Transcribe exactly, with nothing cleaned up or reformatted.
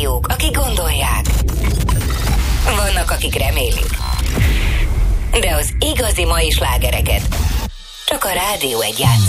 rádiók, akik gondolják. Vannak, akik remélik. De az igazi mai slágereket csak a Rádió egy játsz.